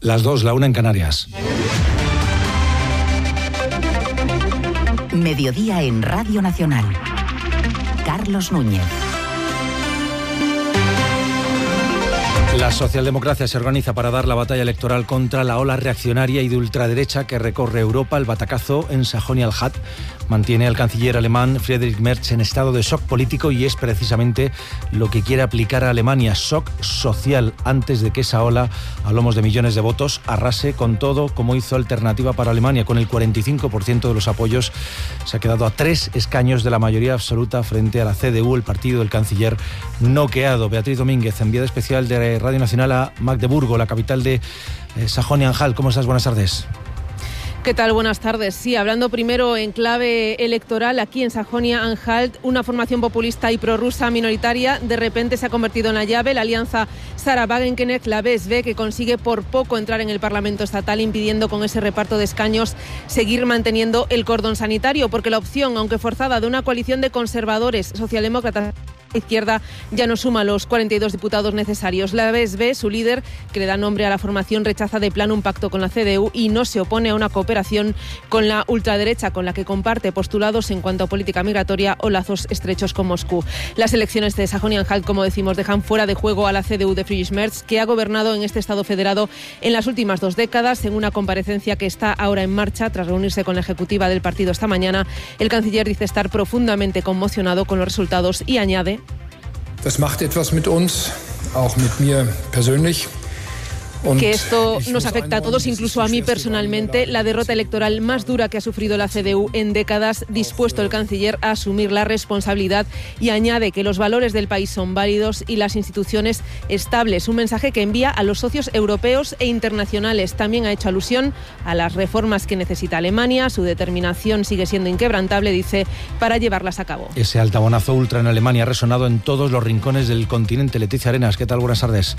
Las 2, la 1 en Canarias. Mediodía en Radio Nacional. Carlos Núñez. La socialdemocracia se organiza para dar la batalla electoral contra la ola reaccionaria y de ultraderecha que recorre Europa. El batacazo en Sajonia-Anhalt mantiene al canciller alemán Friedrich Merz en estado de shock político y es precisamente lo que quiere aplicar a Alemania, shock social, antes de que esa ola, a lomos de millones de votos, arrase con todo, como hizo Alternativa para Alemania. Con el 45% de los apoyos se ha quedado a 3 escaños de la mayoría absoluta frente a la CDU, el partido del canciller noqueado. Beatriz Domínguez, enviada especial de Radio Nacional a Magdeburgo, la capital de Sajonia-Anhalt. ¿Cómo estás? Buenas tardes. ¿Qué tal? Buenas tardes. Sí, hablando primero en clave electoral, aquí en Sajonia-Anhalt, una formación populista y prorrusa minoritaria de repente se ha convertido en la llave. La alianza Sarah Wagenknecht, la BSW, que consigue por poco entrar en el Parlamento estatal, impidiendo con ese reparto de escaños seguir manteniendo el cordón sanitario, porque la opción, aunque forzada, de una coalición de conservadores, socialdemócratas, izquierda ya no suma los 42 diputados necesarios. La BSW, su líder, que le da nombre a la formación, rechaza de plano un pacto con la CDU y no se opone a una cooperación con la ultraderecha, con la que comparte postulados en cuanto a política migratoria o lazos estrechos con Moscú. Las elecciones de Sajonia-Anhalt, como decimos, dejan fuera de juego a la CDU de Friedrich Merz, que ha gobernado en este estado federado en las últimas 2 décadas. En una comparecencia que está ahora en marcha, tras reunirse con la ejecutiva del partido esta mañana, el canciller dice estar profundamente conmocionado con los resultados y añade: Das macht etwas mit uns, auch mit mir persönlich. Que esto nos afecta a todos, incluso a mí personalmente. La derrota electoral más dura que ha sufrido la CDU en décadas, dispuesto el canciller a asumir la responsabilidad, y añade que los valores del país son válidos y las instituciones estables. Un mensaje que envía a los socios europeos e internacionales. También ha hecho alusión a las reformas que necesita Alemania. Su determinación sigue siendo inquebrantable, dice, para llevarlas a cabo. Ese altabonazo ultra en Alemania ha resonado en todos los rincones del continente. Leticia Arenas, ¿qué tal? Buenas tardes.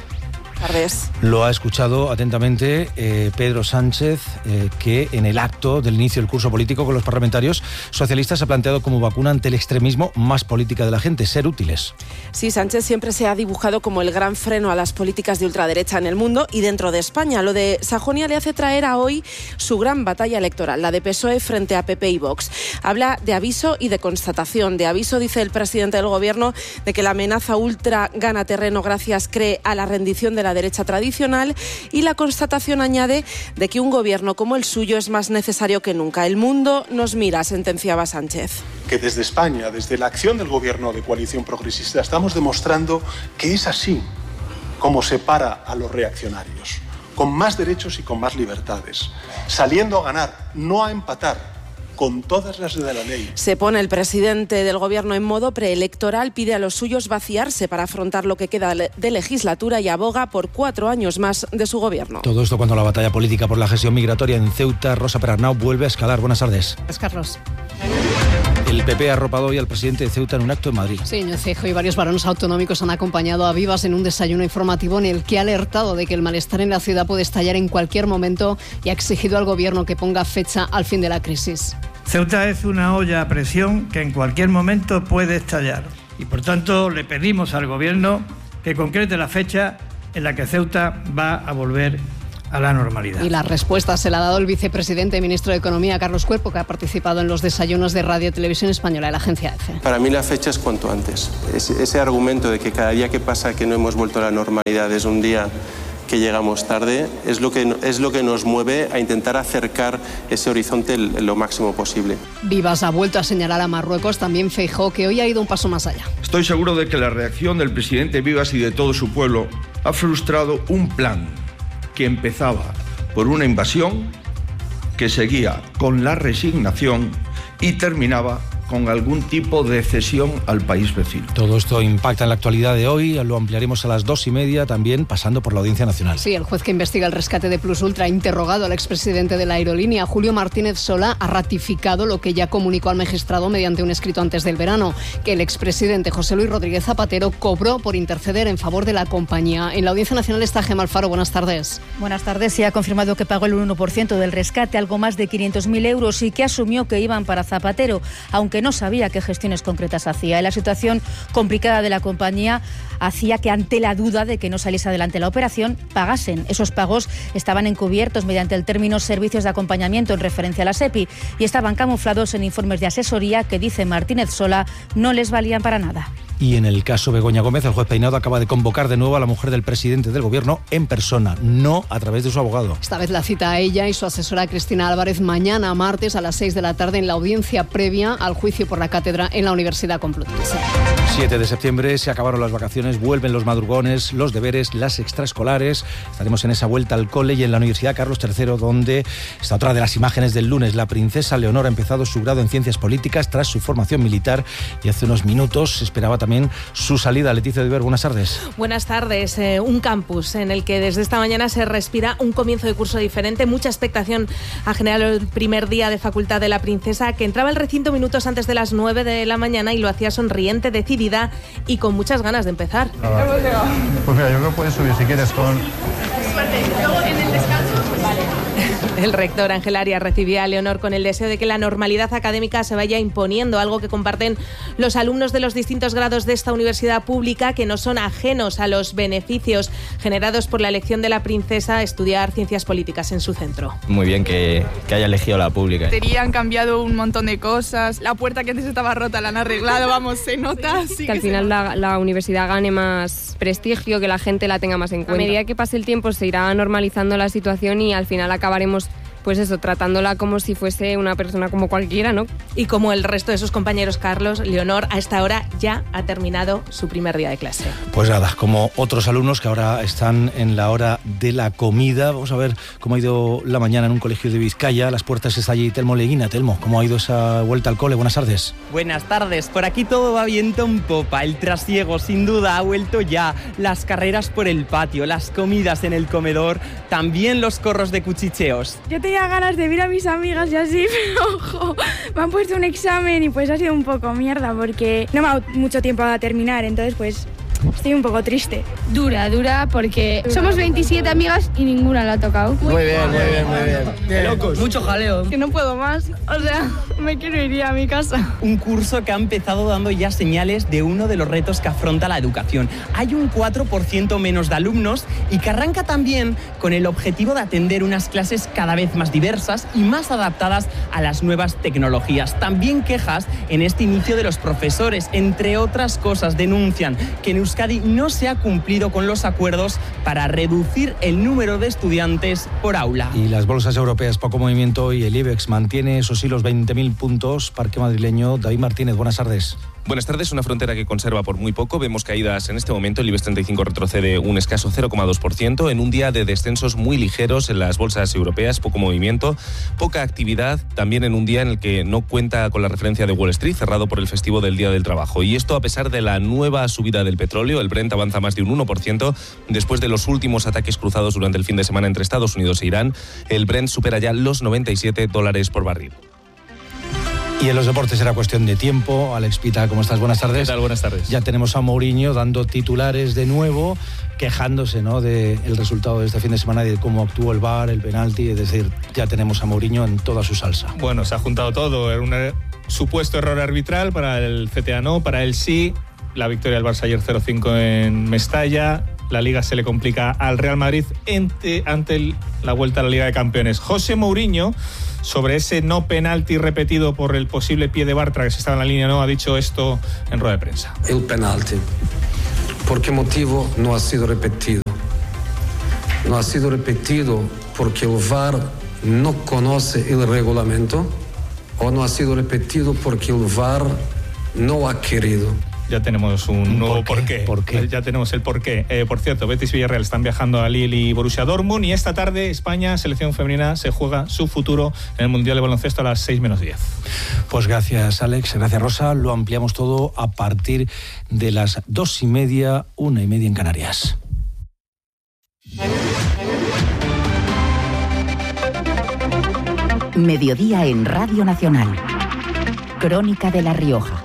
Lo ha escuchado atentamente Pedro Sánchez, que en el acto del inicio del curso político con los parlamentarios socialistas ha planteado como vacuna ante el extremismo más política de la gente, ser útiles. Sí, Sánchez siempre se ha dibujado como el gran freno a las políticas de ultraderecha en el mundo y dentro de España. Lo de Sajonia le hace traer a hoy su gran batalla electoral, la de PSOE frente a PP y Vox. Habla de aviso y de constatación. De aviso, dice el presidente del Gobierno, de que la amenaza ultra gana terreno gracias, cree, a la rendición de la derecha tradicional, y la constatación, añade, de que un gobierno como el suyo es más necesario que nunca. El mundo nos mira, sentenciaba Sánchez. Que desde España, desde la acción del gobierno de coalición progresista, estamos demostrando que es así como se para a los reaccionarios, con más derechos y con más libertades, saliendo a ganar, no a empatar, con todas las de la ley. Se pone el presidente del Gobierno en modo preelectoral, pide a los suyos vaciarse para afrontar lo que queda de legislatura y aboga por 4 años más de su gobierno. Todo esto cuando la batalla política por la gestión migratoria en Ceuta, Rosa Perarnau, vuelve a escalar. Buenas tardes. Gracias, Carlos. El PP ha arropado hoy al presidente de Ceuta en un acto en Madrid. Sí, Núñez Feijóo y varios varones autonómicos han acompañado a Vivas en un desayuno informativo en el que ha alertado de que el malestar en la ciudad puede estallar en cualquier momento y ha exigido al gobierno que ponga fecha al fin de la crisis. Ceuta es una olla a presión que en cualquier momento puede estallar y por tanto le pedimos al gobierno que concrete la fecha en la que Ceuta va a volver a la normalidad. Y la respuesta se la ha dado el vicepresidente y ministro de Economía, Carlos Cuerpo, que ha participado en los desayunos de Radio y Televisión Española de la agencia EFE. Para mí la fecha es cuanto antes. Ese argumento de que cada día que pasa que no hemos vuelto a la normalidad es un día que llegamos tarde, es lo que nos mueve a intentar acercar ese horizonte lo máximo posible. Vivas ha vuelto a señalar a Marruecos, también Feijóo, que hoy ha ido un paso más allá. Estoy seguro de que la reacción del presidente Vivas y de todo su pueblo ha frustrado un plan que empezaba por una invasión, que seguía con la resignación y terminaba con algún tipo de cesión al país vecino. Todo esto impacta en la actualidad de hoy, lo ampliaremos a las 2:30, también pasando por la Audiencia Nacional. Sí, el juez que investiga el rescate de Plus Ultra ha interrogado al expresidente de la aerolínea. Julio Martínez Solá ha ratificado lo que ya comunicó al magistrado mediante un escrito antes del verano, que el expresidente José Luis Rodríguez Zapatero cobró por interceder en favor de la compañía. En la Audiencia Nacional está Gemma Alfaro. Buenas tardes. Buenas tardes. Se ha confirmado que pagó el 1% del rescate, algo más de 500.000 euros, y que asumió que iban para Zapatero, aunque aunque no sabía qué gestiones concretas hacía. Y la situación complicada de la compañía hacía que, ante la duda de que no saliese adelante la operación, pagasen. Esos pagos estaban encubiertos mediante el término servicios de acompañamiento en referencia a la SEPI y estaban camuflados en informes de asesoría que, dice Martínez Sola, no les valían para nada. Y en el caso Begoña Gómez, el juez Peinado acaba de convocar de nuevo a la mujer del presidente del Gobierno en persona, no a través de su abogado. Esta vez la cita a ella y su asesora Cristina Álvarez mañana martes a las 6 de la tarde en la audiencia previa al juicio por la cátedra en la Universidad Complutense. 7 de septiembre, se acabaron las vacaciones, vuelven los madrugones, los deberes, las extraescolares. Estaremos en esa vuelta al cole y en la Universidad Carlos III, donde está otra de las imágenes del lunes. La princesa Leonor ha empezado su grado en Ciencias Políticas tras su formación militar y hace unos minutos se esperaba también su salida. Leticia de Iber, buenas tardes. Buenas tardes. Un campus en el que desde esta mañana se respira un comienzo de curso diferente. Mucha expectación ha generado el primer día de facultad de la princesa, que entraba al recinto minutos antes de las 9 de la mañana y lo hacía sonriente, decidida y con muchas ganas de empezar. Pues mira, yo creo que puedes subir si quieres con... Suerte. Luego en el descanso. Vale. El rector Ángel Arias recibía a Leonor con el deseo de que la normalidad académica se vaya imponiendo, algo que comparten los alumnos de los distintos grados de esta universidad pública, que no son ajenos a los beneficios generados por la elección de la princesa a estudiar ciencias políticas en su centro. Muy bien que haya elegido la pública. Han cambiado un montón de cosas, la puerta que antes estaba rota la han arreglado, vamos, se nota. Sí que al final la universidad gane más prestigio, que la gente la tenga más en cuenta. A medida que pase el tiempo se irá normalizando la situación y al final acabaremos, pues eso, tratándola como si fuese una persona como cualquiera, ¿no? Y como el resto de sus compañeros, Carlos, Leonor a esta hora ya ha terminado su primer día de clase. Pues nada, como otros alumnos que ahora están en la hora de la comida. Vamos a ver cómo ha ido la mañana en un colegio de Vizcaya. A las puertas está allí Telmo Leguina. Telmo, ¿cómo ha ido esa vuelta al cole? Buenas tardes. Buenas tardes. Por aquí todo va viento en popa. El trasiego, sin duda, ha vuelto ya. Las carreras por el patio, las comidas en el comedor, también los corros de cuchicheos. Yo tenía ganas de ver a mis amigas y así, pero ojo, me han puesto un examen y pues ha sido un poco mierda porque no me ha dado mucho tiempo a terminar, entonces pues estoy un poco triste. Dura, porque somos 27 amigas y ninguna la ha tocado. Muy bien. De locos. Mucho jaleo. Que no puedo más, o sea, me quiero ir a mi casa. Un curso que ha empezado dando ya señales de uno de los retos que afronta la educación. Hay un 4% menos de alumnos y que arranca también con el objetivo de atender unas clases cada vez más diversas y más adaptadas a las nuevas tecnologías. También quejas en este inicio de los profesores. Entre otras cosas, denuncian que en Euskadi no se ha cumplido con los acuerdos para reducir el número de estudiantes por aula. Y las bolsas europeas, poco movimiento y el IBEX mantiene, eso sí, los 20.000 puntos. Parque madrileño, David Martínez, buenas tardes. Buenas tardes. Una frontera que conserva por muy poco. Vemos caídas en este momento. El IBEX 35 retrocede un escaso 0,2% en un día de descensos muy ligeros en las bolsas europeas. Poco movimiento, poca actividad. También en un día en el que no cuenta con la referencia de Wall Street, cerrado por el festivo del Día del Trabajo. Y esto a pesar de la nueva subida del petróleo. El Brent avanza más de un 1% después de los últimos ataques cruzados durante el fin de semana entre Estados Unidos e Irán. El Brent supera ya los $97 por barril. Y en los deportes era cuestión de tiempo. Alex Pita, ¿cómo estás? Buenas tardes. ¿Qué tal? Buenas tardes. Ya tenemos a Mourinho dando titulares de nuevo, quejándose, ¿no?, del resultado de este fin de semana y de cómo actuó el VAR, el penalti. Es decir, ya tenemos a Mourinho en toda su salsa. Bueno, se ha juntado todo. Era un supuesto error arbitral, para el CTA no, para él sí. La victoria del Barça ayer 0-5 en Mestalla. La Liga se le complica al Real Madrid ante la vuelta a la Liga de Campeones. José Mourinho, sobre ese no penalti repetido por el posible pie de Bartra, que se estaba en la línea, no, ha dicho esto en rueda de prensa. El penalti, ¿por qué motivo no ha sido repetido? No ha sido repetido porque el VAR no conoce el reglamento, o no ha sido repetido porque el VAR no ha querido. Ya tenemos un nuevo porqué. ¿Por qué? Ya tenemos el porqué. Por cierto, Betis y Villarreal están viajando a Lille y Borussia Dortmund, y esta tarde España, selección femenina, se juega su futuro en el Mundial de Baloncesto a las 6:10. Pues gracias, Alex. Gracias, Rosa. Lo ampliamos todo a partir de las 2:30, 1:30 en Canarias. Mediodía en Radio Nacional. Crónica de La Rioja.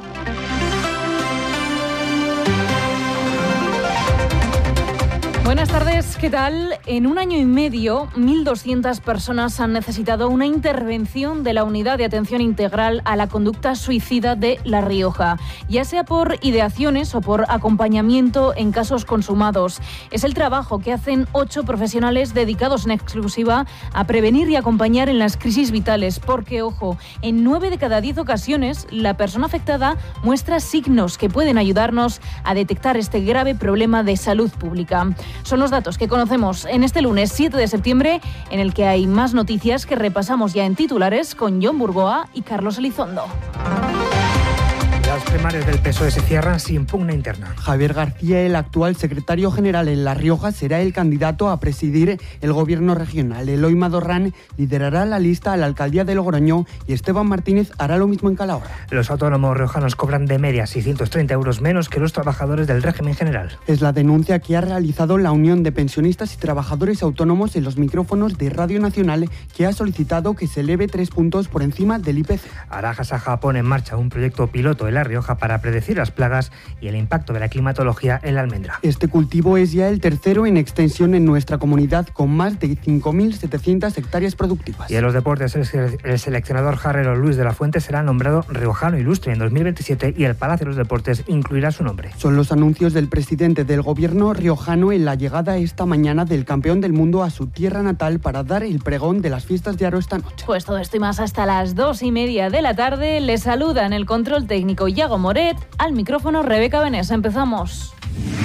Buenas tardes, ¿qué tal? En un año y medio, 1.200 personas han necesitado una intervención de la Unidad de Atención Integral a la Conducta Suicida de La Rioja, ya sea por ideaciones o por acompañamiento en casos consumados. Es el trabajo que hacen 8 profesionales dedicados en exclusiva a prevenir y acompañar en las crisis vitales, porque, ojo, en 9 de cada 10 ocasiones, la persona afectada muestra signos que pueden ayudarnos a detectar este grave problema de salud pública. Son los datos que conocemos en este lunes 7 de septiembre, en el que hay más noticias que repasamos ya en titulares con Jon Burgoa y Carlos Elizondo. Las primarias del PSOE se cierran sin pugna interna. Javier García, el actual secretario general en La Rioja, será el candidato a presidir el gobierno regional. Eloy Madorrán liderará la lista a la alcaldía de Logroño y Esteban Martínez hará lo mismo en Calahorra. Los autónomos riojanos cobran de media 630 euros menos que los trabajadores del régimen general. Es la denuncia que ha realizado la Unión de Pensionistas y Trabajadores Autónomos en los micrófonos de Radio Nacional, que ha solicitado que se eleve 3 puntos por encima del IPC. Araja Saja pone en marcha un proyecto piloto en La Rioja para predecir las plagas y el impacto de la climatología en la almendra. Este cultivo es ya el tercero en extensión en nuestra comunidad, con más de 5.700 hectáreas productivas. Y en los deportes, el seleccionador jarrero Luis de la Fuente será nombrado riojano ilustre en 2027 y el Palacio de los Deportes incluirá su nombre. Son los anuncios del presidente del gobierno riojano en la llegada esta mañana del campeón del mundo a su tierra natal para dar el pregón de las fiestas de Aro esta noche. Pues todo esto y más hasta las 2:30 de la tarde. Les saluda en el control técnico Iago Moret, al micrófono Rebeca Benés. Empezamos.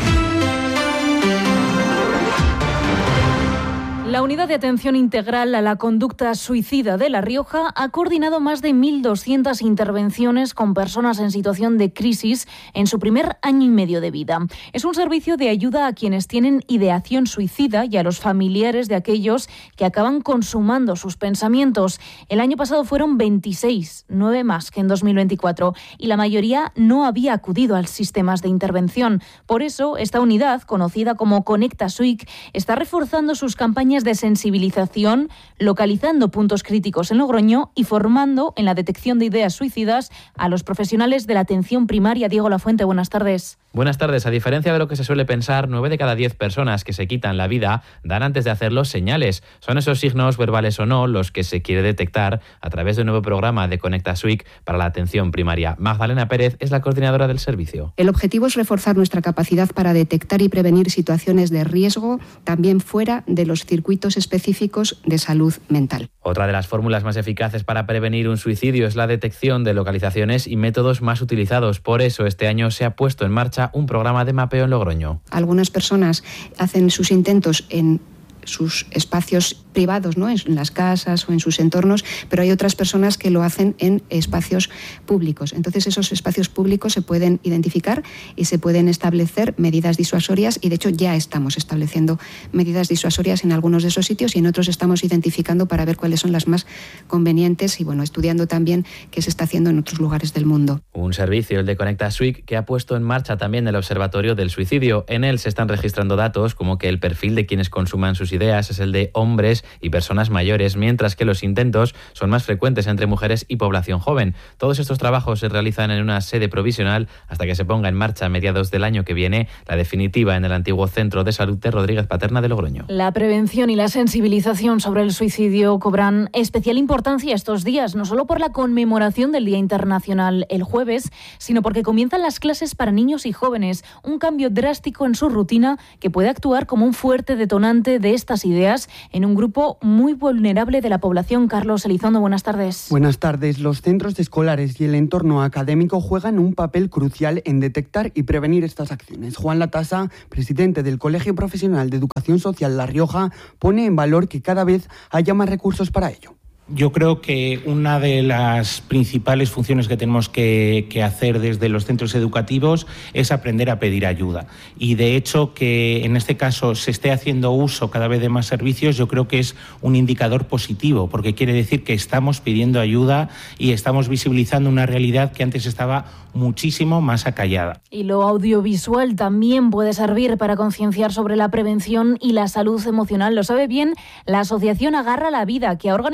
La Unidad de Atención Integral a la Conducta Suicida de La Rioja ha coordinado más de 1.200 intervenciones con personas en situación de crisis en su primer año y medio de vida. Es un servicio de ayuda a quienes tienen ideación suicida y a los familiares de aquellos que acaban consumando sus pensamientos. El año pasado fueron 26, 9 más que en 2024, y la mayoría no había acudido a sistemas de intervención. Por eso, esta unidad, conocida como Conecta Suic, está reforzando sus campañas de sensibilización, localizando puntos críticos en Logroño y formando en la detección de ideas suicidas a los profesionales de la atención primaria. Diego Lafuente, buenas tardes. Buenas tardes. A diferencia de lo que se suele pensar, 9 de cada 10 personas que se quitan la vida dan antes de hacerlo señales. Son esos signos, verbales o no, los que se quiere detectar a través de un nuevo programa de Conecta Suic para la atención primaria. Magdalena Pérez es la coordinadora del servicio. El objetivo es reforzar nuestra capacidad para detectar y prevenir situaciones de riesgo, también fuera de los circuitos específicos de salud mental. Otra de las fórmulas más eficaces para prevenir un suicidio es la detección de localizaciones y métodos más utilizados. Por eso, este año se ha puesto en marcha un programa de mapeo en Logroño. Algunas personas hacen sus intentos en sus espacios privados, ¿no?, en las casas o en sus entornos, pero hay otras personas que lo hacen en espacios públicos. Entonces, esos espacios públicos se pueden identificar y se pueden establecer medidas disuasorias, y de hecho ya estamos estableciendo medidas disuasorias en algunos de esos sitios y en otros estamos identificando para ver cuáles son las más convenientes y, bueno, estudiando también qué se está haciendo en otros lugares del mundo. Un servicio, el de Conecta Suic, que ha puesto en marcha también el Observatorio del Suicidio. En él se están registrando datos como que el perfil de quienes consuman sus ideas es el de hombres y personas mayores, mientras que los intentos son más frecuentes entre mujeres y población joven. Todos estos trabajos se realizan en una sede provisional hasta que se ponga en marcha a mediados del año que viene la definitiva en el antiguo Centro de Salud de Rodríguez Paterna de Logroño. La prevención y la sensibilización sobre el suicidio cobran especial importancia estos días, no solo por la conmemoración del Día Internacional el jueves, sino porque comienzan las clases para niños y jóvenes, un cambio drástico en su rutina que puede actuar como un fuerte detonante de estas ideas en un grupo muy vulnerable de la población. Carlos Elizondo, buenas tardes. Buenas tardes. Los centros escolares y el entorno académico juegan un papel crucial en detectar y prevenir estas acciones. Juan Latasa, presidente del Colegio Profesional de Educación Social La Rioja, pone en valor que cada vez haya más recursos para ello. Yo creo que una de las principales funciones que tenemos que hacer desde los centros educativos es aprender a pedir ayuda. Y de hecho que en este caso se esté haciendo uso cada vez de más servicios, yo creo que es un indicador positivo, porque quiere decir que estamos pidiendo ayuda y estamos visibilizando una realidad que antes estaba muchísimo más acallada. Y lo audiovisual también puede servir para concienciar sobre la prevención y la salud emocional. Lo sabe bien la Asociación Agarra la Vida, que ha organizado su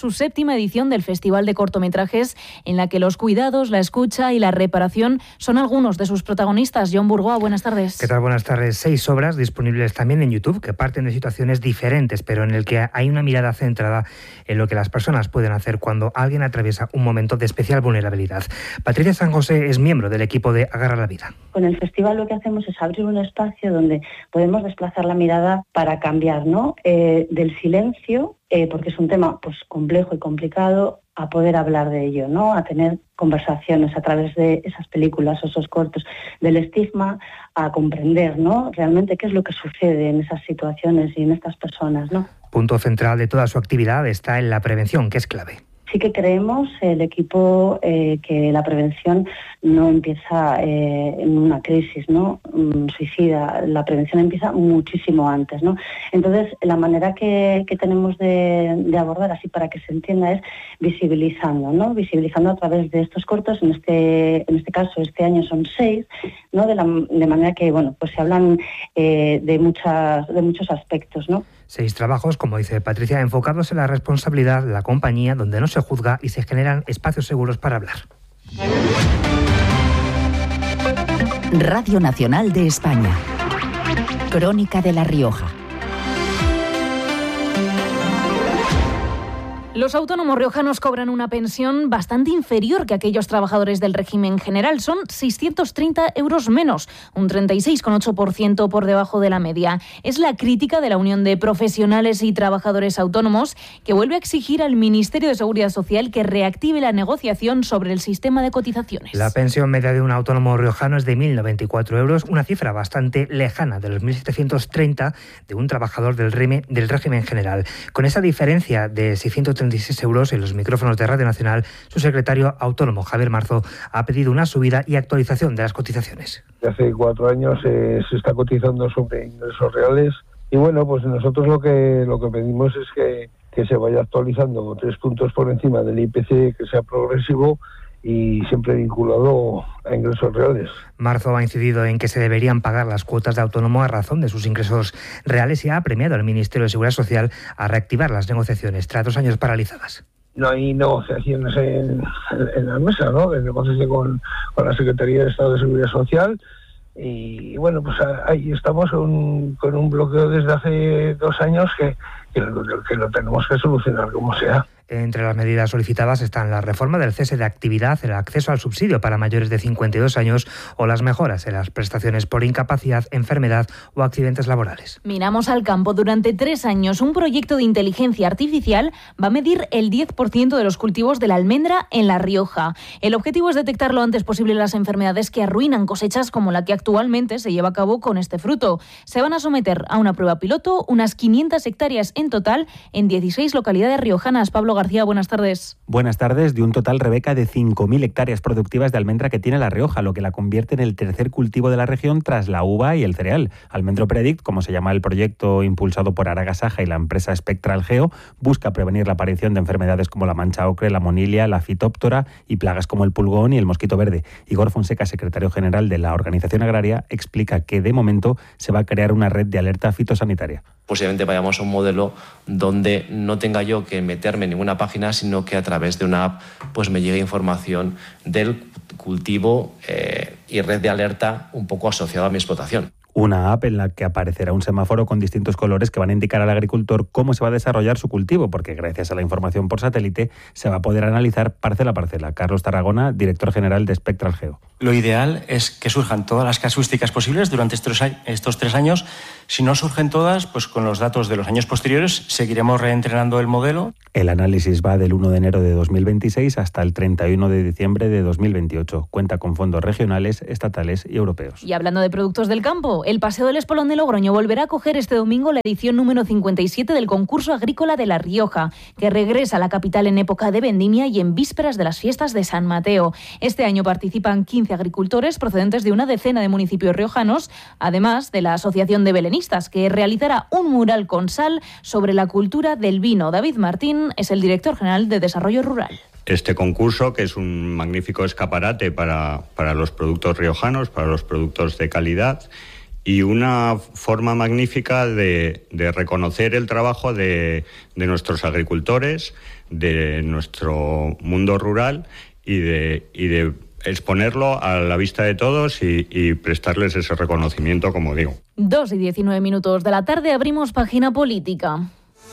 su 7ª edición del Festival de Cortometrajes, en la que los cuidados, la escucha y la reparación son algunos de sus protagonistas. John Bourgois, buenas tardes. ¿Qué tal? Buenas tardes. 6 obras disponibles también en YouTube que parten de situaciones diferentes, pero en el que hay una mirada centrada en lo que las personas pueden hacer cuando alguien atraviesa un momento de especial vulnerabilidad. Patricia San José es miembro del equipo de Agarra la Vida. Con el festival lo que hacemos es abrir un espacio donde podemos desplazar la mirada para cambiar, ¿no? Del silencio, porque es un tema pues complejo y complicado, a poder hablar de ello, ¿no? A tener conversaciones a través de esas películas o esos cortos, del estigma a comprender, ¿no? Realmente qué es lo que sucede en esas situaciones y en estas personas, ¿no? Punto central de toda su actividad está en la prevención, que es clave. Sí que creemos, el equipo, que la prevención no empieza en una crisis, ¿no? Suicida. La prevención empieza muchísimo antes, ¿no? Entonces, la manera que tenemos de abordar, así para que se entienda, es visibilizando, ¿no? Visibilizando a través de estos cortos. En este caso, este año son 6, ¿no? De manera que, bueno, pues se hablan de muchos aspectos, ¿no? 6 trabajos, como dice Patricia, enfocados en la responsabilidad de la compañía, donde no se juzga y se generan espacios seguros para hablar. Radio Nacional de España. Crónica de La Rioja. Los autónomos riojanos cobran una pensión bastante inferior que aquellos trabajadores del régimen general. Son 630 euros menos, un 36,8% por debajo de la media. Es la crítica de la Unión de Profesionales y Trabajadores Autónomos, que vuelve a exigir al Ministerio de Seguridad Social que reactive la negociación sobre el sistema de cotizaciones. La pensión media de un autónomo riojano es de 1.094 euros, una cifra bastante lejana de los 1.730 de un trabajador del régimen general. Con esa diferencia de 636 euros, en los micrófonos de Radio Nacional, su secretario autónomo, Javier Marzo, ha pedido una subida y actualización de las cotizaciones. Hace 4 años se está cotizando sobre ingresos reales y bueno, pues nosotros lo que pedimos es que se vaya actualizando 3 puntos por encima del IPC, que sea progresivo y siempre vinculado a ingresos reales. Marzo ha incidido en que se deberían pagar las cuotas de autónomo a razón de sus ingresos reales y ha premiado al Ministerio de Seguridad Social a reactivar las negociaciones tras 2 años paralizadas. No hay negociaciones en la mesa, ¿no? De negociación con la Secretaría de Estado de Seguridad Social y bueno, pues ahí estamos con un bloqueo desde hace 2 años que lo tenemos que solucionar como sea. Entre las medidas solicitadas están la reforma del cese de actividad, el acceso al subsidio para mayores de 52 años o las mejoras en las prestaciones por incapacidad, enfermedad o accidentes laborales. Miramos al campo. Durante 3 años, un proyecto de inteligencia artificial va a medir el 10% de los cultivos de la almendra en La Rioja. El objetivo es detectar lo antes posible las enfermedades que arruinan cosechas como la que actualmente se lleva a cabo con este fruto. Se van a someter a una prueba piloto unas 500 hectáreas en total en 16 localidades riojanas. Pablo García, buenas tardes. Buenas tardes. De un total, Rebeca, de 5.000 hectáreas productivas de almendra que tiene La Rioja, lo que la convierte en el tercer cultivo de la región tras la uva y el cereal. Almendro Predict, como se llama el proyecto impulsado por Araga Saja y la empresa Spectral Geo, busca prevenir la aparición de enfermedades como la mancha ocre, la monilia, la fitóptora y plagas como el pulgón y el mosquito verde. Igor Fonseca, secretario general de la Organización Agraria, explica que de momento se va a crear una red de alerta fitosanitaria. Posiblemente vayamos a un modelo donde no tenga yo que meterme en ninguna página, sino que a través de una app pues me llegue información del cultivo y red de alerta un poco asociado a mi explotación. Una app en la que aparecerá un semáforo con distintos colores que van a indicar al agricultor cómo se va a desarrollar su cultivo, porque gracias a la información por satélite se va a poder analizar parcela a parcela. Carlos Tarragona, director general de Spectral Geo. Lo ideal es que surjan todas las casuísticas posibles durante estos 3 años. Si no surgen todas, pues con los datos de los años posteriores seguiremos reentrenando el modelo. El análisis va del 1 de enero de 2026 hasta el 31 de diciembre de 2028. Cuenta con fondos regionales, estatales y europeos. Y hablando de productos del campo, el Paseo del Espolón de Logroño volverá a acoger este domingo la edición número 57 del concurso agrícola de La Rioja, que regresa a la capital en época de vendimia y en vísperas de las fiestas de San Mateo. Este año participan 15 agricultores procedentes de una decena de municipios riojanos, además de la Asociación de Belenistas, que realizará un mural con sal sobre la cultura del vino. David Martín es el director general de Desarrollo Rural. Este concurso, que es un magnífico escaparate para los productos riojanos, para los productos de calidad, y una forma magnífica de reconocer el trabajo de nuestros agricultores, de nuestro mundo rural y de exponerlo a la vista de todos y prestarles ese reconocimiento, como digo. 2:19 de la tarde, abrimos página política.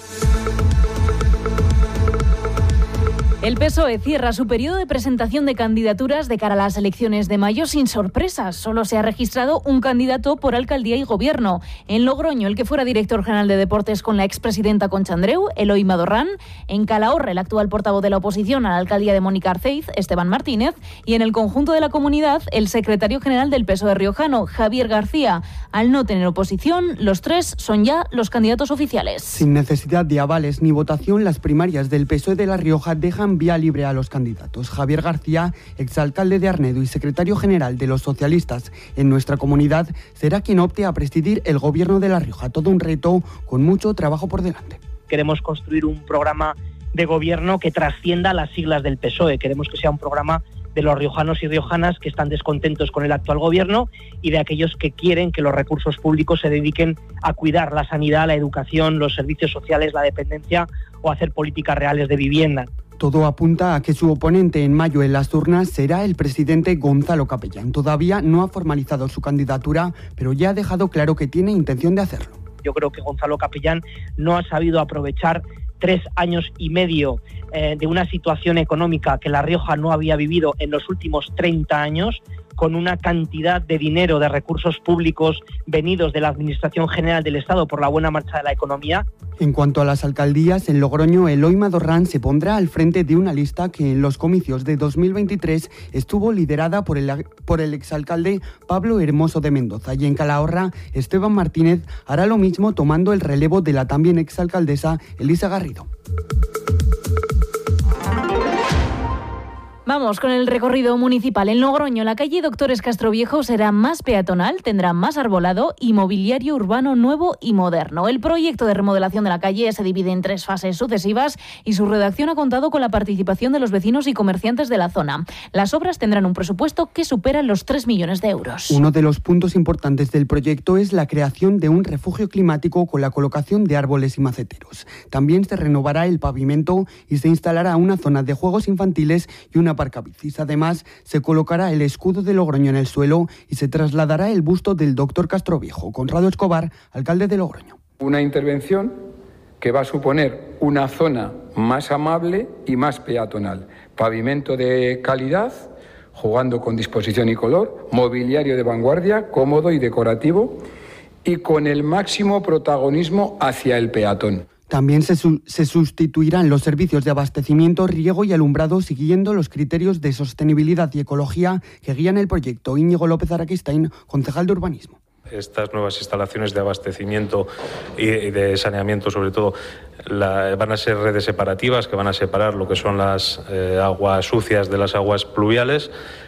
El PSOE cierra su periodo de presentación de candidaturas de cara a las elecciones de mayo sin sorpresas. Solo se ha registrado un candidato por alcaldía y gobierno. En Logroño, el que fuera director general de deportes con la expresidenta Concha Andreu, Eloi Madorrán. En Calahorra, el actual portavoz de la oposición a la alcaldía de Mónica Arceiz, Esteban Martínez. Y en el conjunto de la comunidad, el secretario general del PSOE riojano, Javier García. Al no tener oposición, los tres son ya los candidatos oficiales. Sin necesidad de avales ni votación, las primarias del PSOE de La Rioja dejan vía libre a los candidatos. Javier García, exalcalde de Arnedo y secretario general de los socialistas en nuestra comunidad, será quien opte a presidir el gobierno de La Rioja. Todo un reto con mucho trabajo por delante. Queremos construir un programa de gobierno que trascienda las siglas del PSOE. Queremos que sea un programa de los riojanos y riojanas que están descontentos con el actual gobierno y de aquellos que quieren que los recursos públicos se dediquen a cuidar la sanidad, la educación, los servicios sociales, la dependencia o hacer políticas reales de vivienda. Todo apunta a que su oponente en mayo en las urnas será el presidente Gonzalo Capellán. Todavía no ha formalizado su candidatura, pero ya ha dejado claro que tiene intención de hacerlo. Yo creo que Gonzalo Capellán no ha sabido aprovechar 3 años y medio de una situación económica que La Rioja no había vivido en los últimos 30 años, con una cantidad de dinero, de recursos públicos venidos de la Administración General del Estado por la buena marcha de la economía. En cuanto a las alcaldías, en Logroño, Eloi Madorrán se pondrá al frente de una lista que en los comicios de 2023 estuvo liderada por el exalcalde Pablo Hermoso de Mendoza. Y en Calahorra, Esteban Martínez hará lo mismo tomando el relevo de la también exalcaldesa Elisa Garrido. Vamos con el recorrido municipal. En Logroño, la calle Doctores Castroviejo será más peatonal, tendrá más arbolado y mobiliario urbano nuevo y moderno. El proyecto de remodelación de la calle se divide en 3 fases sucesivas y su redacción ha contado con la participación de los vecinos y comerciantes de la zona. Las obras tendrán un presupuesto que supera los 3 millones de euros. Uno de los puntos importantes del proyecto es la creación de un refugio climático con la colocación de árboles y maceteros. También se renovará el pavimento y se instalará una zona de juegos infantiles y una aparcabicis. Además, se colocará el escudo de Logroño en el suelo y se trasladará el busto del doctor Castroviejo. Conrado Escobar, alcalde de Logroño. Una intervención que va a suponer una zona más amable y más peatonal. Pavimento de calidad, jugando con disposición y color, mobiliario de vanguardia, cómodo y decorativo y con el máximo protagonismo hacia el peatón. También se sustituirán los servicios de abastecimiento, riego y alumbrado siguiendo los criterios de sostenibilidad y ecología que guían el proyecto. Íñigo López Araquistain, concejal de urbanismo. Estas nuevas instalaciones de abastecimiento y de saneamiento, sobre todo, van a ser redes separativas que van a separar lo que son las aguas sucias de las aguas pluviales,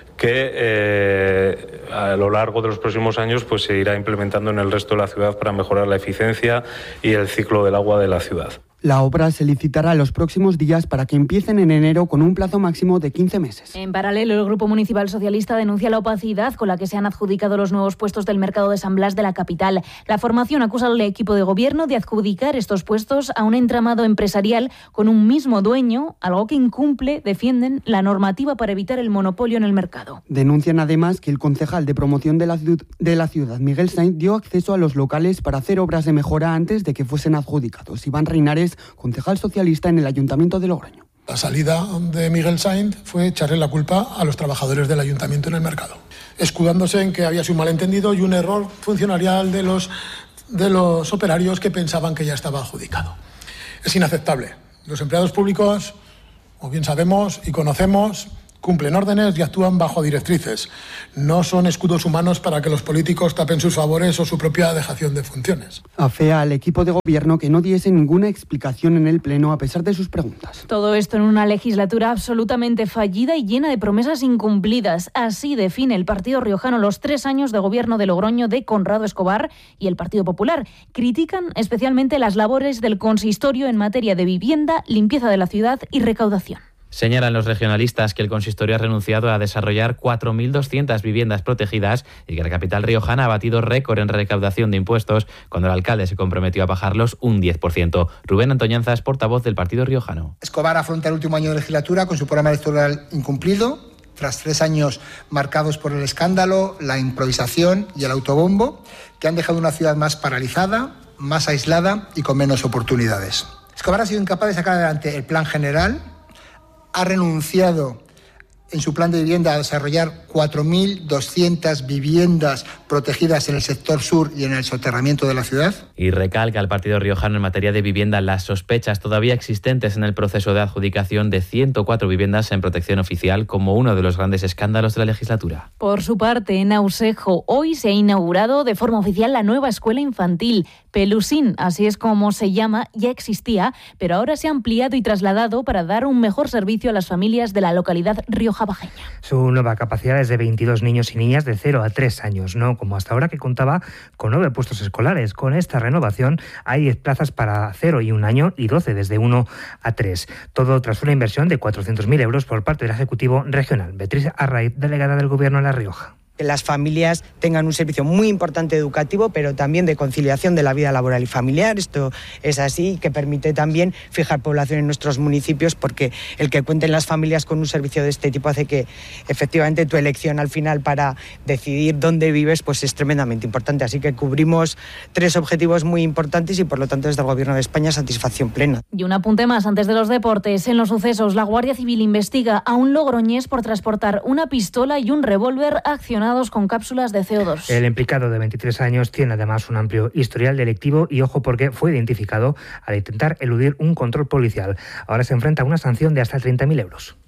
que a lo largo de los próximos años pues se irá implementando en el resto de la ciudad para mejorar la eficiencia y el ciclo del agua de la ciudad. La obra se licitará los próximos días para que empiecen en enero con un plazo máximo de 15 meses. En paralelo, el Grupo Municipal Socialista denuncia la opacidad con la que se han adjudicado los nuevos puestos del mercado de San Blas de la capital. La formación acusa al equipo de gobierno de adjudicar estos puestos a un entramado empresarial con un mismo dueño, algo que incumple, defienden, la normativa para evitar el monopolio en el mercado. Denuncian además que el concejal de promoción de la ciudad, Miguel Sainz, dio acceso a los locales para hacer obras de mejora antes de que fuesen adjudicados. Iván Reinares, concejal socialista en el Ayuntamiento de Logroño. La salida de Miguel Sainz fue echarle la culpa a los trabajadores del Ayuntamiento en el mercado, escudándose en que había sido un malentendido y un error funcionarial de los operarios que pensaban que ya estaba adjudicado. Es inaceptable. Los empleados públicos, como bien sabemos y conocemos, cumplen órdenes y actúan bajo directrices. No son escudos humanos para que los políticos tapen sus favores o su propia dejación de funciones. Afea al equipo de gobierno que no diese ninguna explicación en el Pleno a pesar de sus preguntas. Todo esto en una legislatura absolutamente fallida y llena de promesas incumplidas. Así define el Partido Riojano los 3 años de gobierno de Logroño de Conrado Escobar y el Partido Popular. Critican especialmente las labores del consistorio en materia de vivienda, limpieza de la ciudad y recaudación. Señalan los regionalistas que el consistorio ha renunciado a desarrollar 4.200 viviendas protegidas y que la capital riojana ha batido récord en recaudación de impuestos cuando el alcalde se comprometió a bajarlos un 10%. Rubén Antoñanzas, portavoz del partido riojano. Escobar afronta el último año de legislatura con su programa electoral incumplido, tras 3 años marcados por el escándalo, la improvisación y el autobombo, que han dejado una ciudad más paralizada, más aislada y con menos oportunidades. Escobar ha sido incapaz de sacar adelante el plan general, ha renunciado en su plan de vivienda a desarrollar 4.200 viviendas protegidas en el sector sur y en el soterramiento de la ciudad. Y recalca el partido riojano en materia de vivienda las sospechas todavía existentes en el proceso de adjudicación de 104 viviendas en protección oficial como uno de los grandes escándalos de la legislatura. Por su parte, en Ausejo, hoy se ha inaugurado de forma oficial la nueva escuela infantil. Pelusín, así es como se llama, ya existía, pero ahora se ha ampliado y trasladado para dar un mejor servicio a las familias de la localidad riojabajeña. Su nueva capacidad es de 22 niños y niñas de 0 a 3 años, no como hasta ahora, que contaba con 9 puestos escolares. Con esta renovación hay 10 plazas para 0 y 1 año y 12 desde 1 a 3. Todo tras una inversión de 400.000 euros por parte del Ejecutivo Regional. Beatriz Arraiz, delegada del Gobierno en La Rioja. Que las familias tengan un servicio muy importante educativo, pero también de conciliación de la vida laboral y familiar. Esto es así, que permite también fijar población en nuestros municipios, porque el que cuenten las familias con un servicio de este tipo hace que efectivamente tu elección al final para decidir dónde vives pues es tremendamente importante. Así que cubrimos 3 objetivos muy importantes y por lo tanto desde el Gobierno de España satisfacción plena. Y un apunte más antes de los deportes. En los sucesos, la Guardia Civil investiga a un logroñés por transportar una pistola y un revólver accionado con cápsulas de CO2. El implicado de 23 años tiene además un amplio historial delictivo y ojo porque fue identificado al intentar eludir un control policial. Ahora se enfrenta a una sanción de hasta 30.000 euros.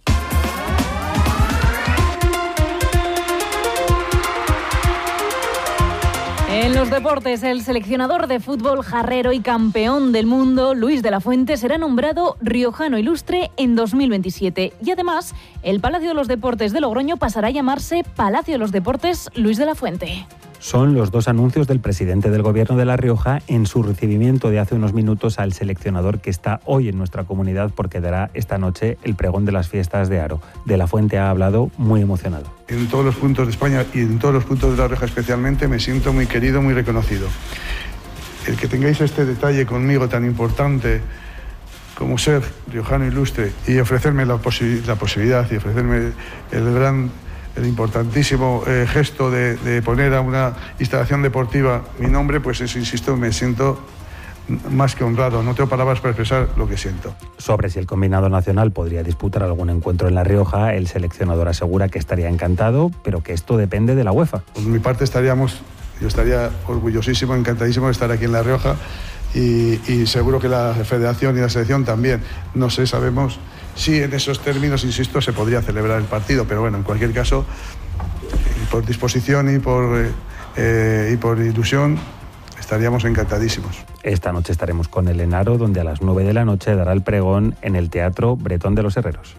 En los deportes, el seleccionador de fútbol jarrero y campeón del mundo, Luis de la Fuente, será nombrado riojano ilustre en 2027. Y además, el Palacio de los Deportes de Logroño pasará a llamarse Palacio de los Deportes Luis de la Fuente. Son los 2 anuncios del presidente del Gobierno de La Rioja en su recibimiento de hace unos minutos al seleccionador que está hoy en nuestra comunidad porque dará esta noche el pregón de las fiestas de Haro. De la Fuente ha hablado muy emocionado. En todos los puntos de España y en todos los puntos de La Rioja especialmente me siento muy querido, muy reconocido. El que tengáis este detalle conmigo tan importante como ser riojano ilustre y ofrecerme la posibilidad y ofrecerme el importantísimo gesto de poner a una instalación deportiva mi nombre, pues eso, insisto, me siento más que honrado. No tengo palabras para expresar lo que siento. Sobre si el combinado nacional podría disputar algún encuentro en La Rioja, el seleccionador asegura que estaría encantado, pero que esto depende de la UEFA. Por mi parte yo estaría orgullosísimo, encantadísimo de estar aquí en La Rioja y seguro que la federación y la selección también. No sé, sabemos si en esos términos, insisto, se podría celebrar el partido, pero bueno, en cualquier caso, por disposición y por ilusión, estaríamos encantadísimos. Esta noche estaremos con el Enaro, donde a las 9 de la noche dará el pregón en el Teatro Bretón de los Herreros.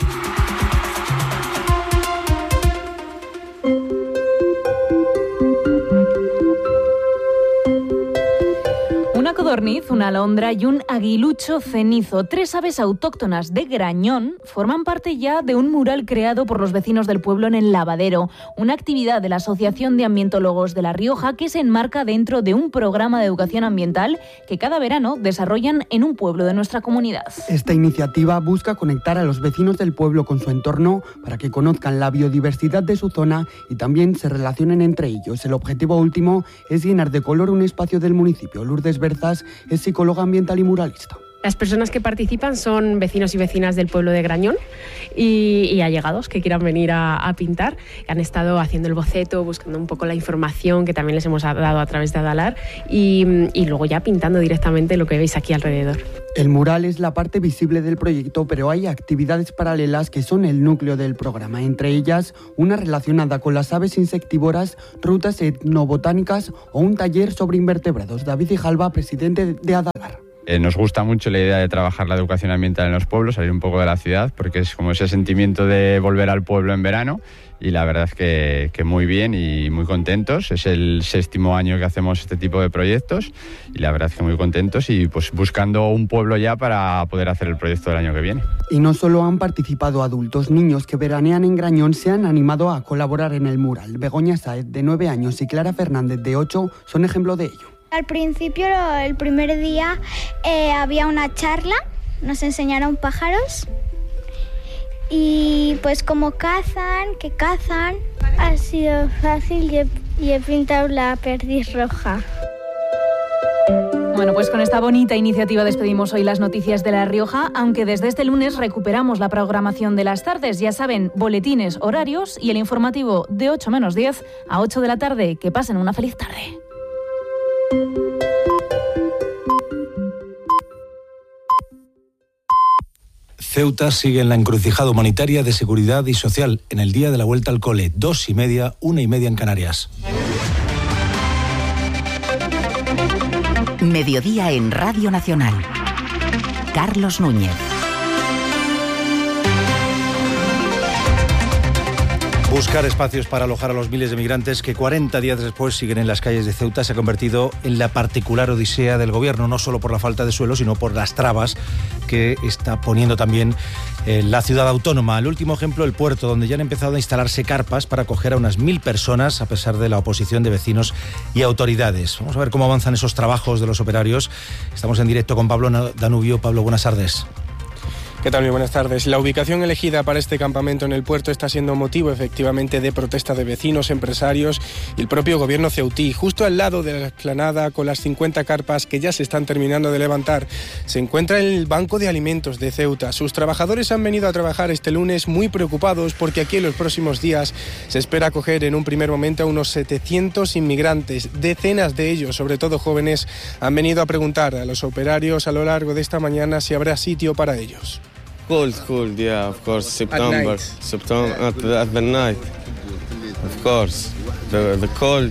Una codorniz, una alondra y un aguilucho cenizo, 3 aves autóctonas de Grañón, forman parte ya de un mural creado por los vecinos del pueblo en el Lavadero, una actividad de la Asociación de Ambientólogos de La Rioja que se enmarca dentro de un programa de educación ambiental que cada verano desarrollan en un pueblo de nuestra comunidad. Esta iniciativa busca conectar a los vecinos del pueblo con su entorno para que conozcan la biodiversidad de su zona y también se relacionen entre ellos. El objetivo último es llenar de color un espacio del municipio. Lourdes Berzas es psicóloga ambiental y muralista. Las personas que participan son vecinos y vecinas del pueblo de Grañón y allegados que quieran venir a pintar. Han estado haciendo el boceto, buscando un poco la información que también les hemos dado a través de Adalar y luego ya pintando directamente lo que veis aquí alrededor. El mural es la parte visible del proyecto, pero hay actividades paralelas que son el núcleo del programa, entre ellas una relacionada con las aves insectívoras, rutas etnobotánicas o un taller sobre invertebrados. David Ijalba, presidente de Adalar. Nos gusta mucho la idea de trabajar la educación ambiental en los pueblos, salir un poco de la ciudad, porque es como ese sentimiento de volver al pueblo en verano. Y la verdad es que muy bien y muy contentos. Es el 6º año que hacemos este tipo de proyectos y la verdad es que muy contentos y pues buscando un pueblo ya para poder hacer el proyecto del año que viene. Y no solo han participado adultos, niños que veranean en Grañón se han animado a colaborar en el mural. Begoña Sáez, de 9 años, y Clara Fernández, de 8, son ejemplo de ello. Al principio, el primer día, había una charla, nos enseñaron pájaros. Y pues como cazan, ha sido fácil y he pintado la perdiz roja. Bueno, pues con esta bonita iniciativa despedimos hoy las noticias de La Rioja, aunque desde este lunes recuperamos la programación de las tardes. Ya saben, boletines, horarios y el informativo de 8 menos 10 a 8 de la tarde. Que pasen una feliz tarde. Ceuta sigue en la encrucijada humanitaria de seguridad y social en el día de la vuelta al cole, 2:30, 1:30 en Canarias. Mediodía en Radio Nacional. Carlos Núñez. Buscar espacios para alojar a los miles de migrantes que 40 días después siguen en las calles de Ceuta se ha convertido en la particular odisea del gobierno, no solo por la falta de suelo, sino por las trabas que está poniendo también la ciudad autónoma. El último ejemplo, el puerto, donde ya han empezado a instalarse carpas para acoger a unas 1.000 personas, a pesar de la oposición de vecinos y autoridades. Vamos a ver cómo avanzan esos trabajos de los operarios. Estamos en directo con Pablo Danubio. Pablo, buenas tardes. ¿Qué tal? Muy buenas tardes. La ubicación elegida para este campamento en el puerto está siendo motivo efectivamente de protesta de vecinos, empresarios y el propio gobierno ceutí. Justo al lado de la explanada, con las 50 carpas que ya se están terminando de levantar, se encuentra el Banco de Alimentos de Ceuta. Sus trabajadores han venido a trabajar este lunes muy preocupados porque aquí en los próximos días se espera acoger en un primer momento a unos 700 inmigrantes. Decenas de ellos, sobre todo jóvenes, han venido a preguntar a los operarios a lo largo de esta mañana si habrá sitio para ellos. Cold, yeah, of course. September, at the night, of course. The cold.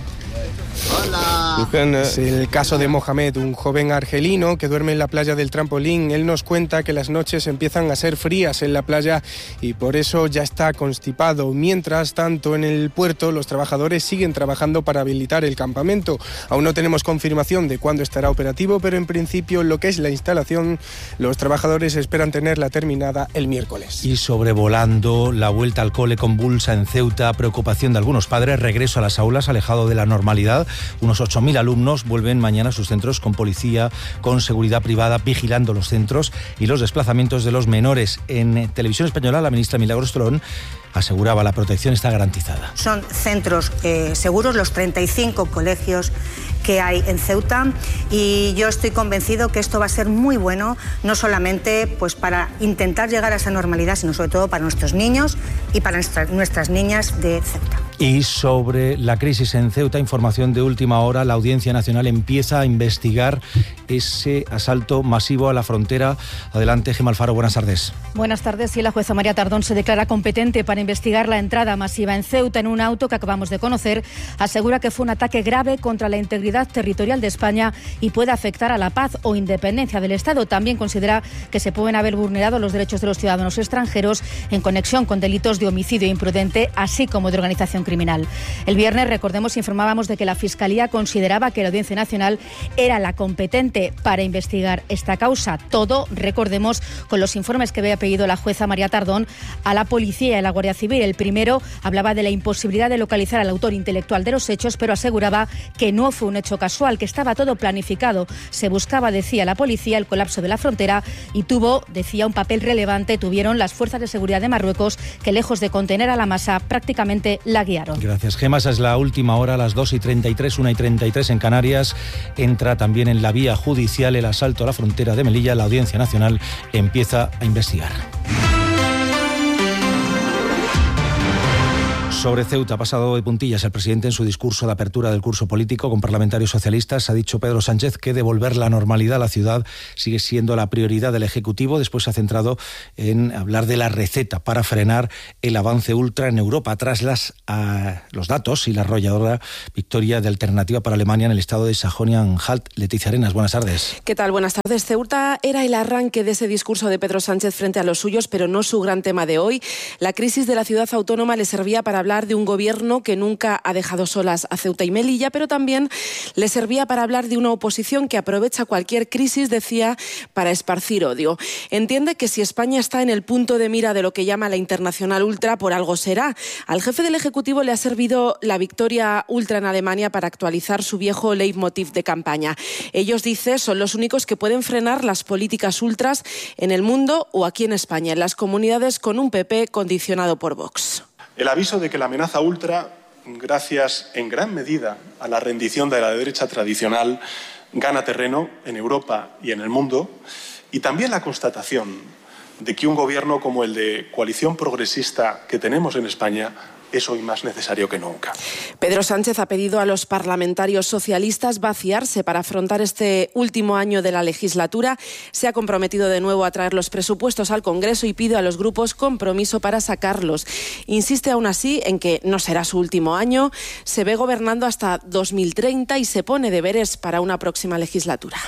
Es el caso de Mohamed, un joven argelino que duerme en la playa del Trampolín. Él nos cuenta que las noches empiezan a ser frías en la playa y por eso ya está constipado. Mientras tanto, en el puerto los trabajadores siguen trabajando para habilitar el campamento. Aún no tenemos confirmación de cuándo estará operativo, pero en principio lo que es la instalación, los trabajadores esperan tenerla terminada el miércoles. Y sobrevolando la vuelta al cole convulsa en Ceuta, preocupación de algunos padres, regreso a las aulas alejado de la normalidad. Unos 8.000 alumnos vuelven mañana a sus centros con policía, con seguridad privada, vigilando los centros y los desplazamientos de los menores. En Televisión Española, la ministra Milagros Tolón aseguraba la protección está garantizada. Son centros seguros los 35 colegios que hay en Ceuta y yo estoy convencido que esto va a ser muy bueno, no solamente pues para intentar llegar a esa normalidad, sino sobre todo para nuestros niños y para nuestras niñas de Ceuta. Y sobre la crisis en Ceuta, información de última hora, la Audiencia Nacional empieza a investigar ese asalto masivo a la frontera. Adelante, Gemma Alfaro, buenas tardes. Buenas tardes. Sí, la jueza María Tardón se declara competente para investigar la entrada masiva en Ceuta en un auto que acabamos de conocer. Asegura que fue un ataque grave contra la integridad territorial de España y puede afectar a la paz o independencia del Estado. También considera que se pueden haber vulnerado los derechos de los ciudadanos extranjeros en conexión con delitos de homicidio imprudente, así como de organización criminal. El viernes, recordemos, informábamos de que la Fiscalía consideraba que la Audiencia Nacional era la competente para investigar esta causa. Todo, recordemos, con los informes que había pedido la jueza María Tardón a la policía y a la Guardia Civil. El primero hablaba de la imposibilidad de localizar al autor intelectual de los hechos, pero aseguraba que no fue un hecho casual, que estaba todo planificado. Se buscaba, decía la policía, el colapso de la frontera y tuvieron un papel relevante las fuerzas de seguridad de Marruecos, que lejos de contener a la masa, prácticamente la guiaron. Gracias, Gemma. Esa es la última hora, a las 2:33, 1:33 en Canarias. Entra también en la vía judicial el asalto a la frontera de Melilla. La Audiencia Nacional empieza a investigar. Sobre Ceuta ha pasado de puntillas el presidente en su discurso de apertura del curso político con parlamentarios socialistas. Ha dicho Pedro Sánchez que devolver la normalidad a la ciudad sigue siendo la prioridad del Ejecutivo. Después se ha centrado en hablar de la receta para frenar el avance ultra en Europa tras los datos y la arrolladora victoria de Alternativa para Alemania en el estado de Sajonia-Anhalt. Leticia Arenas, buenas tardes. ¿Qué tal? Buenas tardes. Ceuta era el arranque de ese discurso de Pedro Sánchez frente a los suyos, pero no su gran tema de hoy. La crisis de la ciudad autónoma le servía para hablar de un gobierno que nunca ha dejado solas a Ceuta y Melilla, pero también le servía para hablar de una oposición que aprovecha cualquier crisis, decía, para esparcir odio. Entiende que si España está en el punto de mira de lo que llama la internacional ultra, por algo será. Al jefe del Ejecutivo le ha servido la victoria ultra en Alemania para actualizar su viejo leitmotiv de campaña. Ellos, dice, son los únicos que pueden frenar las políticas ultras en el mundo o aquí en España, en las comunidades con un PP condicionado por Vox. El aviso de que la amenaza ultra, gracias en gran medida a la rendición de la derecha tradicional, gana terreno en Europa y en el mundo, y también la constatación de que un gobierno como el de coalición progresista que tenemos en España es hoy más necesario que nunca. Pedro Sánchez ha pedido a los parlamentarios socialistas vaciarse para afrontar este último año de la legislatura. Se ha comprometido de nuevo a traer los presupuestos al Congreso y pide a los grupos compromiso para sacarlos. Insiste aún así en que no será su último año, se ve gobernando hasta 2030 y se pone deberes para una próxima legislatura.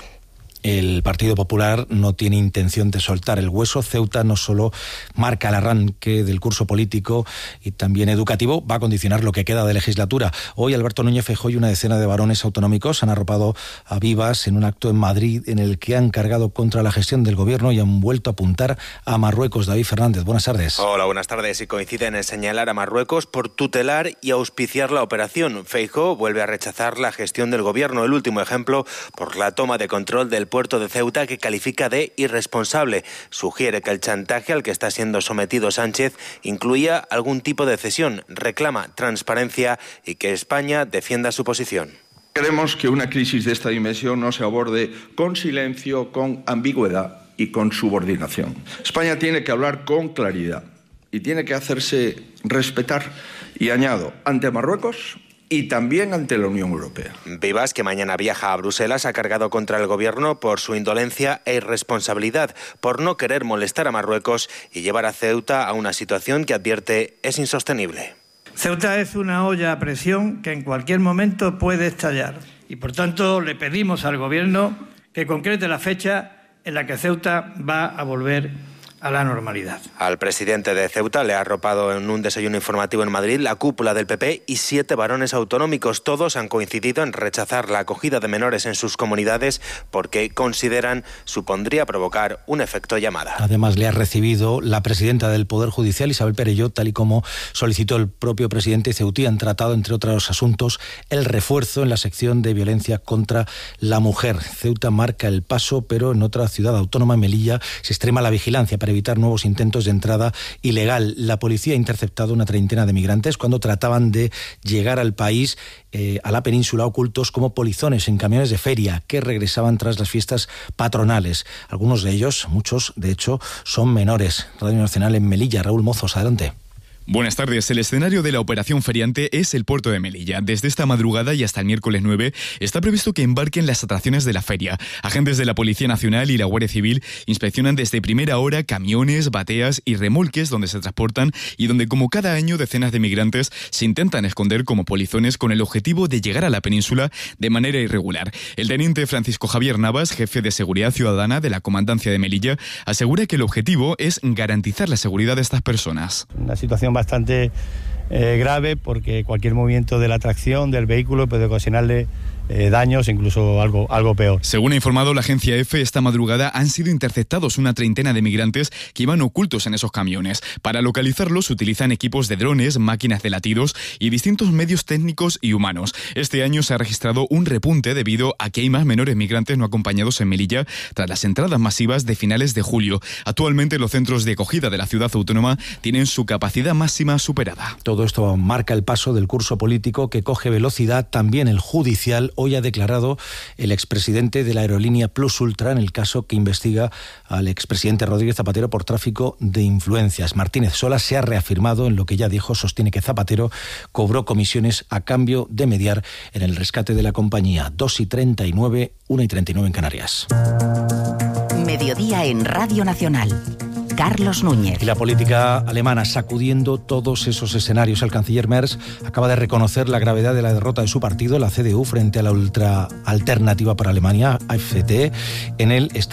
El Partido Popular no tiene intención de soltar el hueso. Ceuta no solo marca el arranque del curso político y también educativo, va a condicionar lo que queda de legislatura. Hoy Alberto Núñez Feijóo y una decena de varones autonómicos han arropado a Vivas en un acto en Madrid en el que han cargado contra la gestión del gobierno y han vuelto a apuntar a Marruecos. David Fernández, buenas tardes. Hola, buenas tardes. Y coinciden en señalar a Marruecos por tutelar y auspiciar la operación. Feijóo vuelve a rechazar la gestión del gobierno. El último ejemplo por la toma de control del puerto de Ceuta, que califica de irresponsable. Sugiere que el chantaje al que está siendo sometido Sánchez incluía algún tipo de cesión. Reclama transparencia y que España defienda su posición. Queremos que una crisis de esta dimensión no se aborde con silencio, con ambigüedad y con subordinación. España tiene que hablar con claridad y tiene que hacerse respetar. Y añado, ante Marruecos y también ante la Unión Europea. Vivas, que mañana viaja a Bruselas, ha cargado contra el gobierno por su indolencia e irresponsabilidad, por no querer molestar a Marruecos y llevar a Ceuta a una situación que, advierte, es insostenible. Ceuta es una olla a presión que en cualquier momento puede estallar y, por tanto, le pedimos al gobierno que concrete la fecha en la que Ceuta va a volver a la normalidad. Al presidente de Ceuta le ha arropado en un desayuno informativo en Madrid la cúpula del PP y 7 varones autonómicos. Todos han coincidido en rechazar la acogida de menores en sus comunidades porque consideran supondría provocar un efecto llamada. Además, le ha recibido la presidenta del Poder Judicial, Isabel Perelló, tal y como solicitó el propio presidente ceutí. Han tratado, entre otros asuntos, el refuerzo en la sección de violencia contra la mujer. Ceuta marca el paso, pero en otra ciudad autónoma, Melilla, se extrema la vigilancia para evitar nuevos intentos de entrada ilegal. La policía ha interceptado una treintena de migrantes cuando trataban de llegar al país, a la península, ocultos como polizones en camiones de feria que regresaban tras las fiestas patronales. Algunos de ellos, muchos de hecho, son menores. Radio Nacional en Melilla, Raúl Mozos, adelante. Buenas tardes. El escenario de la operación feriante es el puerto de Melilla. Desde esta madrugada y hasta el miércoles 9 está previsto que embarquen las atracciones de la feria. Agentes de la Policía Nacional y la Guardia Civil inspeccionan desde primera hora camiones, bateas y remolques donde se transportan y donde, como cada año, decenas de migrantes se intentan esconder como polizones con el objetivo de llegar a la península de manera irregular. El teniente Francisco Javier Navas, jefe de Seguridad Ciudadana de la Comandancia de Melilla, asegura que el objetivo es garantizar la seguridad de estas personas. La situación bastante grave, porque cualquier movimiento de la tracción del vehículo puede ocasionarle daños, incluso algo peor. Según ha informado la agencia EFE, esta madrugada han sido interceptados una treintena de migrantes que iban ocultos en esos camiones. Para localizarlos utilizan equipos de drones, máquinas de latidos y distintos medios técnicos y humanos. Este año se ha registrado un repunte debido a que hay más menores migrantes no acompañados en Melilla tras las entradas masivas de finales de julio. Actualmente los centros de acogida de la ciudad autónoma tienen su capacidad máxima superada. Todo esto marca el paso del curso político que coge velocidad, también el judicial. Hoy ha declarado el expresidente de la aerolínea Plus Ultra en el caso que investiga al expresidente Rodríguez Zapatero por tráfico de influencias. Martínez Sola se ha reafirmado en lo que ya dijo. Sostiene que Zapatero cobró comisiones a cambio de mediar en el rescate de la compañía. 2:39, 1:39 en Canarias. Mediodía en Radio Nacional. Carlos Núñez. Y la política alemana sacudiendo todos esos escenarios. El canciller Merz acaba de reconocer la gravedad de la derrota de su partido, la CDU, frente a la ultra alternativa para Alemania, AfD, en el